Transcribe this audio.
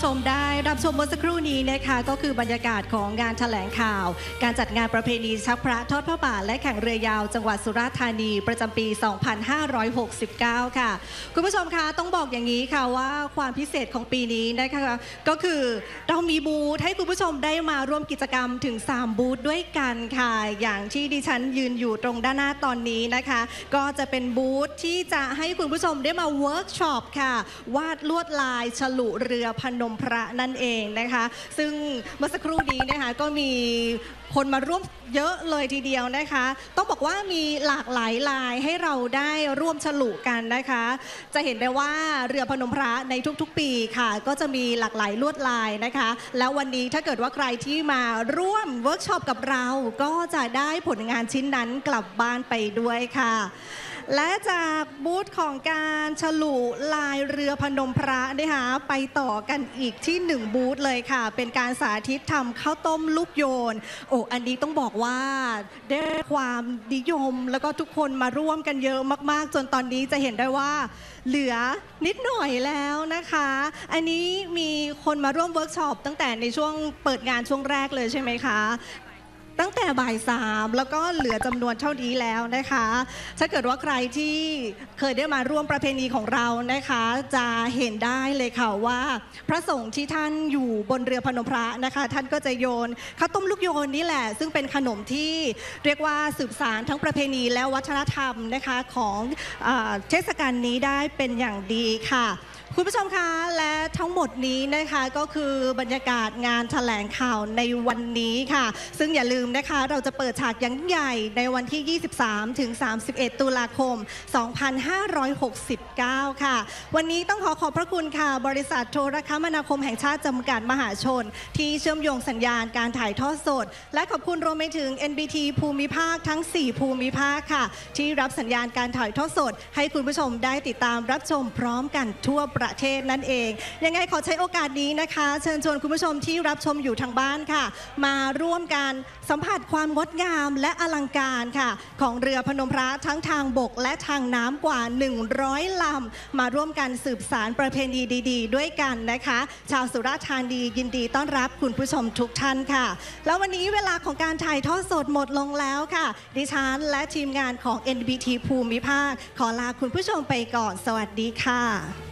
ชมได้รับชมเมื่อสักครู่นี้นะคะก็คือบรรยากาศของงานแถลงข่าวการจัดงานประเพณีชักพระทอดพระบาทและแข่งเรือยาวจังหวัดสุราษฎร์ธานีประจำปี 2569 ค่ะคุณผู้ชมคะต้องบอกอย่างนี้ค่ะว่าความพิเศษของปีนี้นะคะก็คือเรามีบูธให้คุณผู้ชมได้มาร่วมกิจกรรมถึง3บูธด้วยกันค่ะอย่างที่ดิฉันยืนอยู่ตรงด้านหน้าตอนนี้นะคะก็จะเป็นบูธที่จะให้คุณผู้ชมได้มาเวิร์กช็อปค่ะวาดลวดลายฉลุเรือพนมพระนั่นเองนะคะซึ่งเมื่อสักครู่นี้นะคะก็มีคนมาร่วมเยอะเลยทีเดียวนะคะต้องบอกว่ามีหลากหลายลายให้เราได้ร่วมฉลุกันนะคะจะเห็นได้ว่าเรือพนมพระในทุกๆปีค่ะก็จะมีหลากหลายลวดลายนะคะแล้ววันนี้ถ้าเกิดว่าใครที่มาร่วมเวิร์กช็อปกับเราก็จะได้ผลงานชิ้นนั้นกลับบ้านไปด้วยค่ะและจากบูธของการฉลุลายเรือพนมพระนะคะไปต่อกันอีกที่1บูธเลยค่ะเป็นการสาธิตทำข้าวต้มลูกโยนอันนี้ต้องบอกว่าได้ความนิยมแล้วก็ทุกคนมาร่วมกันเยอะมากๆจนตอนนี้จะเห็นได้ว่าเหลือนิดหน่อยแล้วนะคะอันนี้มีคนมาร่วมเวิร์กช็อปตั้งแต่ในช่วงเปิดงานช่วงแรกเลยใช่ไหมคะตั้งแต่บ่าย3แล้วก็เหลือจำนวนเท่านี้แล้วนะคะถ้าเกิดว่าใครที่เคยได้มาร่วมประเพณีของเรานะคะจะเห็นได้เลยค่ะว่าพระสงฆ์ที่ท่านอยู่บนเรือพนมพระนะคะท่านก็จะโยนข้าวต้มลูกโยนนี่แหละซึ่งเป็นขนมที่เรียกว่าสืบสานทั้งประเพณีและวัฒนธรรมนะคะของเทศกาลนี้ได้เป็นอย่างดีค่ะคุณผู้ชมคะและทั้งหมดนี้นะคะก็คือบรรยากาศงานแถลงข่าวในวันนี้ค่ะซึ่งอย่าลืมนะคะเราจะเปิดฉากยักษ์ใหญ่ในวันที่ 23 ถึง 31 ตุลาคม 2569 ค่ะวันนี้ต้องขอบพระคุณค่ะบริษัทโทรคมนาคมแห่งชาติจำกัดมหาชนที่เชื่อมโยงสัญญาณการถ่ายทอดสดและขอบคุณรวมไปถึง NBT ภูมิภาคทั้ง4ภูมิภาคค่ะที่รับสัญญาณการถ่ายทอดสดให้คุณผู้ชมได้ติดตามรับชมพร้อมกันทั่วประเทศนั่นเองยังไงขอใช้โอกาสนี้นะคะเชิญชวนคุณผู้ชมที่รับชมอยู่ทางบ้านค่ะมาร่วมกันสัมผัสความงดงามและอลังการค่ะของเรือพนมพระทั้งทางบกและทางน้ำกว่า100 ลำมาร่วมกันสืบสานประเพณีดีๆด้วยกันนะคะชาวสุราษฎร์ธานียินดีต้อนรับคุณผู้ชมทุกท่านค่ะแล้ววันนี้เวลาของการถ่ายทอดสดหมดลงแล้วค่ะดิฉันและทีมงานของ NBT ภูมิภาคขอลาคุณผู้ชมไปก่อนสวัสดีค่ะ